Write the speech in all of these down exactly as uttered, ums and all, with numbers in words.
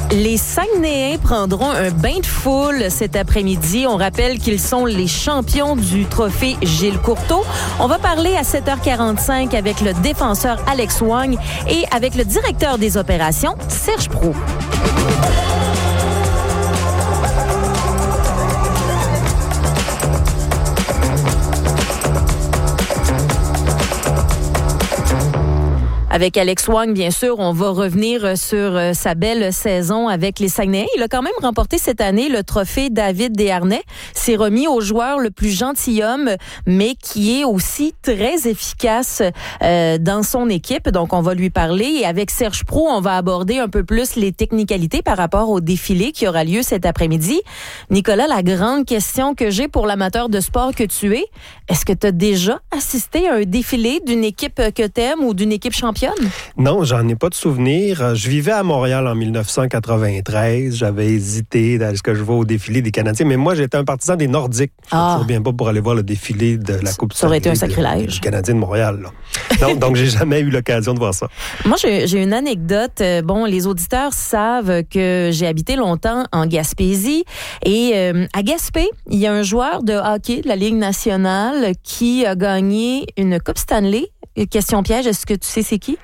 Les Saguenayens prendront un bain de foule cet après-midi. On rappelle qu'ils sont les champions du trophée Gilles Courteau. On va parler à sept heures quarante-cinq avec le défenseur Alex Wang et avec le directeur des opérations, Serge Proulx. Avec Alex Wang, bien sûr, on va revenir sur sa belle saison avec les Saguenayens. Il a quand même remporté cette année le trophée David Desharnais. C'est remis au joueur le plus gentilhomme, mais qui est aussi très efficace euh, dans son équipe. Donc, on va lui parler. Et avec Serge Proulx, on va aborder un peu plus les technicalités par rapport au défilé qui aura lieu cet après-midi. Nicolas, la grande question que j'ai pour l'amateur de sport que tu es, est-ce que tu as déjà assisté à un défilé d'une équipe que tu aimes ou d'une équipe championne? Non, j'en ai pas de souvenir. Je vivais à Montréal en dix-neuf cent quatre-vingt-treize. J'avais hésité est-ce que je vais au défilé des Canadiens, mais moi, j'étais un partisan des Nordiques. Ah. Je ne reviens pas pour aller voir le défilé de la Coupe Ça aurait été un sacrilège. Du Canadien de Montréal. Là. Non, donc, j'ai jamais eu l'occasion de voir ça. Moi, j'ai, j'ai une anecdote. Bon, les auditeurs savent que j'ai habité longtemps en Gaspésie. Et euh, à Gaspé, il y a un joueur de hockey de la Ligue nationale qui a gagné une Coupe Stanley. Question piège, est-ce que tu sais c'est qui?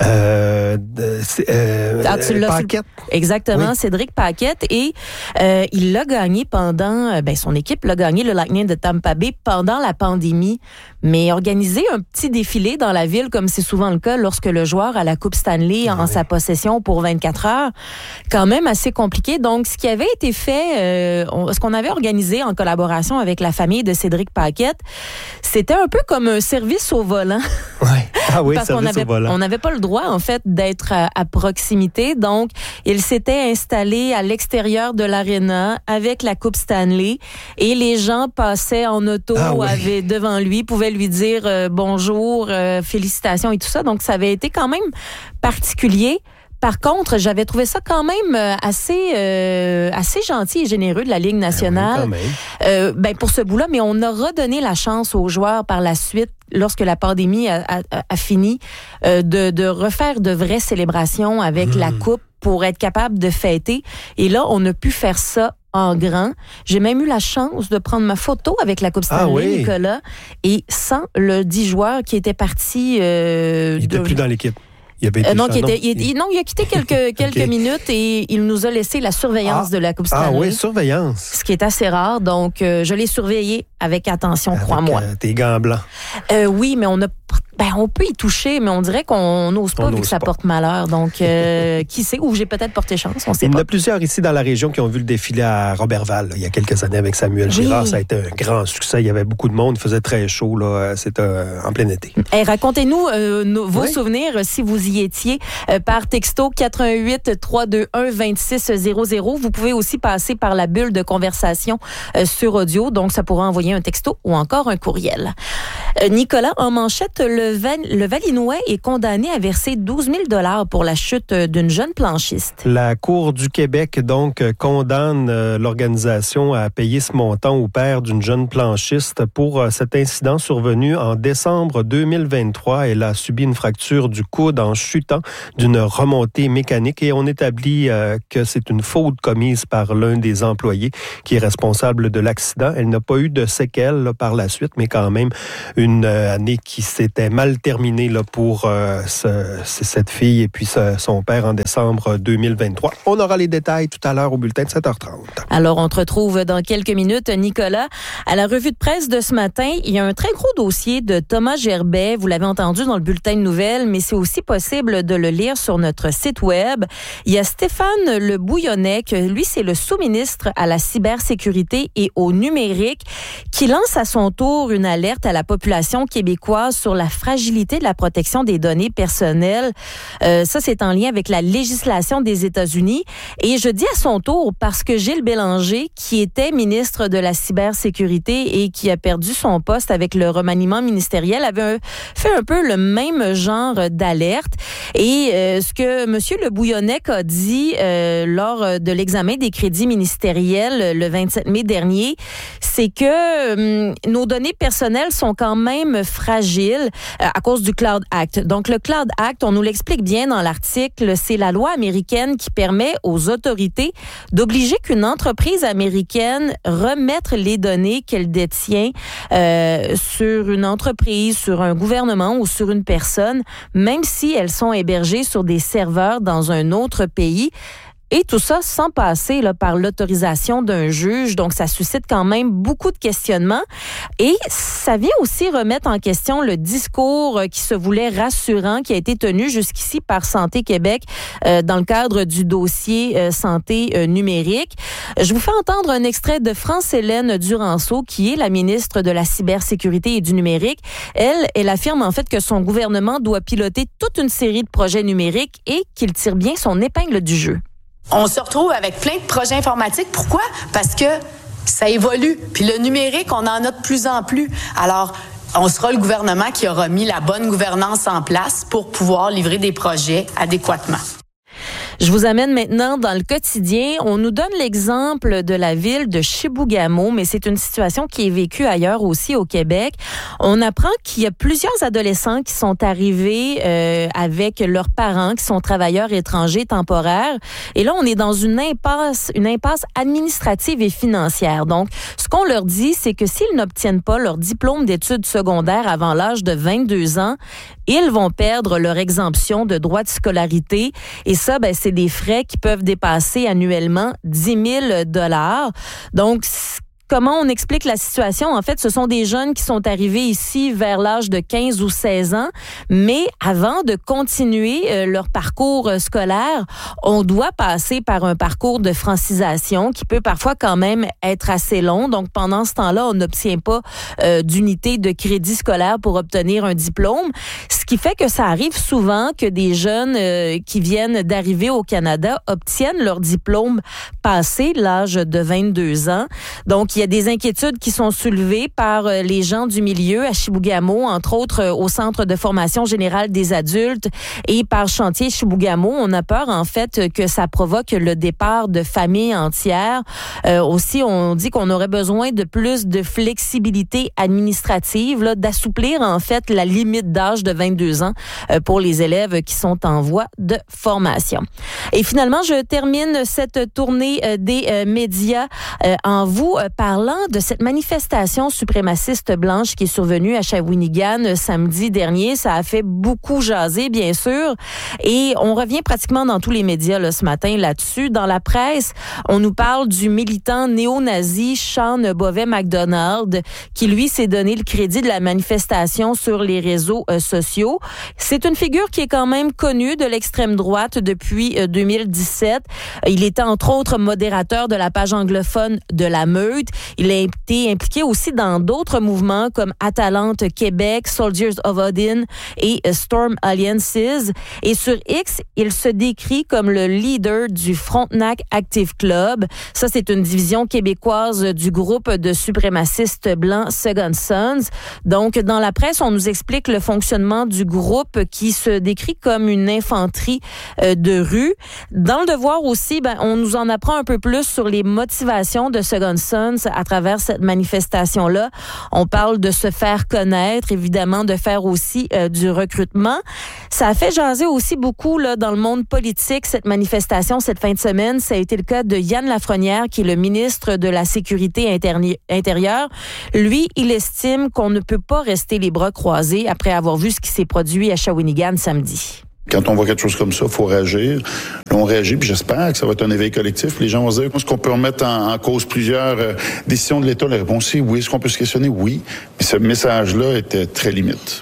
Euh, c'est, euh, ah, tu l'as Paquette. Exactement, oui. Cédric Paquette. Et euh, il l'a gagné pendant... Ben, son équipe l'a gagné, le Lightning de Tampa Bay, pendant la pandémie. Mais organiser un petit défilé dans la ville, comme c'est souvent le cas lorsque le joueur a la Coupe Stanley ah, en oui. sa possession pour vingt-quatre heures, quand même assez compliqué. Donc, ce qui avait été fait, euh, on, ce qu'on avait organisé en collaboration avec la famille de Cédric Paquette, c'était un peu comme un service au volant. Oui. Ah oui, Parce service qu'on avait, au volant. On n'avait pas le droit, en fait, d'être à, à proximité. Donc, il s'était installé à l'extérieur de l'aréna avec la Coupe Stanley et les gens passaient en auto ah oui. avaient, devant lui, pouvaient lui dire euh, bonjour, euh, félicitations et tout ça. Donc, ça avait été quand même particulier. Par contre, j'avais trouvé ça quand même assez euh, assez gentil et généreux de la Ligue nationale. Ben oui, euh, ben pour ce bout-là, mais on a redonné la chance aux joueurs par la suite, lorsque la pandémie a, a, a fini, euh, de, de refaire de vraies célébrations avec mmh. la Coupe pour être capable de fêter. Et là, on a pu faire ça en grand. J'ai même eu la chance de prendre ma photo avec la Coupe Stanley, ah oui. Nicolas, et sans le dix joueurs qui étaient partis... Euh, il n'était de... plus dans l'équipe. Il avait euh, non, ça, il, non? Était, il, il, non, il a quitté quelques, quelques okay. minutes et il nous a laissé la surveillance ah, de la Coupe Stanley. Ah oui, surveillance. Ce qui est assez rare. Donc, euh, je l'ai surveillé avec attention, avec, crois-moi. Euh, tes gants blancs. Euh, oui, mais on a... Ben, on peut y toucher, mais on dirait qu'on n'ose pas on vu que ça pas. porte malheur. Donc, euh, qui sait, ou j'ai peut-être porté chance, on sait il pas. Il y en a plusieurs ici dans la région qui ont vu le défilé à Robertval, là, il y a quelques années avec Samuel oui. Girard. Ça a été un grand succès. Il y avait beaucoup de monde. Il faisait très chaud. Là. C'était euh, en plein été. Hey, racontez-nous euh, nos, vos oui. souvenirs si vous y étiez euh, par texto quatre un huit, trois deux un, deux six zéro zéro. Vous pouvez aussi passer par la bulle de conversation euh, sur audio. Donc, ça pourra envoyer un texto ou encore un courriel. Euh, Nicolas, en manchette, le, Val, le Valinois est condamné à verser douze mille dollars pour la chute d'une jeune planchiste. La Cour du Québec, donc, condamne euh, l'organisation à payer ce montant au père d'une jeune planchiste pour euh, cet incident survenu en décembre deux mille vingt-trois. Elle a subi une fracture du coude en chutant d'une remontée mécanique et on établit euh, que c'est une faute commise par l'un des employés qui est responsable de l'accident. Elle n'a pas eu de séquelles là, par la suite, mais quand même une euh, année qui s'était mal terminée là, pour euh, ce, cette fille et puis ce, son père en décembre deux mille vingt-trois. On aura les détails tout à l'heure au bulletin de sept heures trente. Alors, on te retrouve dans quelques minutes, Nicolas. À la revue de presse de ce matin, il y a un très gros dossier de Thomas Gerbet. Vous l'avez entendu dans le bulletin de nouvelles, mais c'est aussi possible de le lire sur notre site web. Il y a Stéphane Le Bouillonnec, lui, c'est le sous-ministre à la cybersécurité et au numérique, qui lance à son tour une alerte à la population québécoise sur la fragilité de la protection des données personnelles. Euh, ça, c'est en lien avec la législation des États-Unis. Et je dis à son tour parce que Gilles Bélanger, qui était ministre de la cybersécurité et qui a perdu son poste avec le remaniement ministériel, avait fait un peu le même genre d'alerte. Et euh, ce que M. Le Bouillonnec a dit euh, lors de l'examen des crédits ministériels le vingt-sept mai dernier, c'est que euh, nos données personnelles sont quand même fragiles. euh, à cause du Cloud Act. Donc, le Cloud Act, on nous l'explique bien dans l'article, c'est la loi américaine qui permet aux autorités d'obliger qu'une entreprise américaine remette les données qu'elle détient euh, sur une entreprise, sur un gouvernement ou sur une personne, même si elles sont hébergées sur des serveurs dans un autre pays. Et tout ça sans passer là, par l'autorisation d'un juge. Donc, ça suscite quand même beaucoup de questionnements. Et ça vient aussi remettre en question le discours qui se voulait rassurant, qui a été tenu jusqu'ici par Santé Québec euh, dans le cadre du dossier euh, santé euh, numérique. Je vous fais entendre un extrait de France-Hélène Duranceau, qui est la ministre de la cybersécurité et du numérique. Elle, elle affirme en fait que son gouvernement doit piloter toute une série de projets numériques et qu'il tire bien son épingle du jeu. On se retrouve avec plein de projets informatiques. Pourquoi? Parce que ça évolue. Puis le numérique, on en a de plus en plus. Alors, on sera le gouvernement qui aura mis la bonne gouvernance en place pour pouvoir livrer des projets adéquatement. Je vous amène maintenant dans le quotidien. On nous donne l'exemple de la ville de Chibougamau, mais c'est une situation qui est vécue ailleurs aussi au Québec. On apprend qu'il y a plusieurs adolescents qui sont arrivés euh, avec leurs parents, qui sont travailleurs étrangers temporaires. Et là, on est dans une impasse, une impasse administrative et financière. Donc, ce qu'on leur dit, c'est que s'ils n'obtiennent pas leur diplôme d'études secondaires avant l'âge de vingt-deux ans, ils vont perdre leur exemption de droits de scolarité. Et ça, ben, c'est des frais qui peuvent dépasser annuellement dix mille dollars. Donc, comment on explique la situation? En fait, ce sont des jeunes qui sont arrivés ici vers l'âge de quinze ou seize ans, mais avant de continuer euh, leur parcours euh, scolaire, on doit passer par un parcours de francisation qui peut parfois quand même être assez long. Donc, pendant ce temps-là, on n'obtient pas euh, d'unité de crédit scolaire pour obtenir un diplôme, ce qui fait que ça arrive souvent que des jeunes euh, qui viennent d'arriver au Canada obtiennent leur diplôme passé l'âge de vingt-deux ans. Donc, il y a des inquiétudes qui sont soulevées par les gens du milieu à Chibougamau, entre autres au Centre de formation générale des adultes et par Chantier Chibougamau. On a peur, en fait, que ça provoque le départ de familles entières. Euh, aussi, on dit qu'on aurait besoin de plus de flexibilité administrative, là, d'assouplir, en fait, la limite d'âge de vingt-deux ans euh, pour les élèves qui sont en voie de formation. Et finalement, je termine cette tournée euh, des euh, médias euh, en vous euh, parlant de cette manifestation suprémaciste blanche qui est survenue à Shawinigan samedi dernier. Ça a fait beaucoup jaser, bien sûr. Et on revient pratiquement dans tous les médias là, ce matin là-dessus. Dans la presse, on nous parle du militant néo-nazi Sean Bovet-McDonald qui, lui, s'est donné le crédit de la manifestation sur les réseaux euh, sociaux. C'est une figure qui est quand même connue de l'extrême droite depuis euh, deux mille dix-sept. Il était, entre autres, modérateur de la page anglophone de La Meute. Il a été impliqué aussi dans d'autres mouvements comme Atalante Québec, Soldiers of Odin et Storm Alliances. Et sur X, il se décrit comme le leader du Frontenac Active Club. Ça, c'est une division québécoise du groupe de suprémacistes blancs Second Sons. Donc, dans la presse, on nous explique le fonctionnement du groupe qui se décrit comme une infanterie euh, de rue. Dans le Devoir aussi, ben, on nous en apprend un peu plus sur les motivations de Second Sons à travers cette manifestation-là. On parle de se faire connaître, évidemment, de faire aussi euh, du recrutement. Ça a fait jaser aussi beaucoup là, dans le monde politique, cette manifestation cette fin de semaine. Ça a été le cas de Yann Lafrenière, qui est le ministre de la Sécurité interni- intérieure. Lui, il estime qu'on ne peut pas rester les bras croisés après avoir vu ce qui s'est produit à Shawinigan samedi. Quand on voit quelque chose comme ça, il faut réagir. Là, on réagit, puis j'espère que ça va être un éveil collectif. Les gens vont se dire, est-ce qu'on peut remettre en, en cause plusieurs euh, décisions de l'État? La réponse est oui. Est-ce qu'on peut se questionner? Oui. Mais ce message-là était très limite.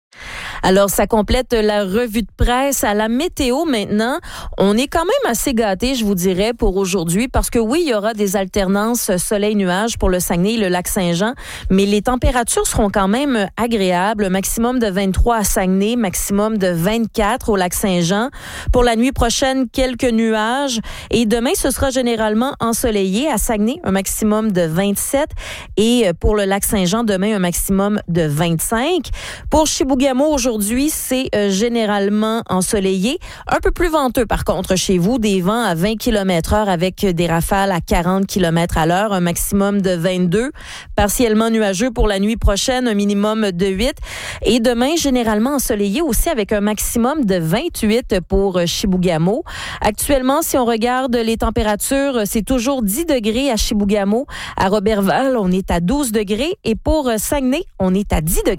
Alors, ça complète la revue de presse à la météo maintenant. On est quand même assez gâtés, je vous dirais, pour aujourd'hui, parce que oui, il y aura des alternances soleil-nuage pour le Saguenay et le Lac-Saint-Jean, mais les températures seront quand même agréables. Maximum de vingt-trois à Saguenay, maximum de vingt-quatre au Lac-Saint-Jean. Pour la nuit prochaine, quelques nuages. Et demain, ce sera généralement ensoleillé à Saguenay, un maximum de vingt-sept. Et pour le Lac-Saint-Jean, demain, un maximum de vingt-cinq. Pour Chibougamau, aujourd'hui, aujourd'hui, c'est euh, généralement ensoleillé. Un peu plus venteux, par contre, chez vous. Des vents à vingt kilomètres heure avec des rafales à quarante kilomètres à l'heure. Un maximum de vingt-deux. Partiellement nuageux pour la nuit prochaine, un minimum de huit. Et demain, généralement ensoleillé aussi avec un maximum de vingt-huit pour Chibougamau. Actuellement, si on regarde les températures, c'est toujours dix degrés à Chibougamau. À Roberval, on est à douze degrés. Et pour Saguenay, on est à dix degrés.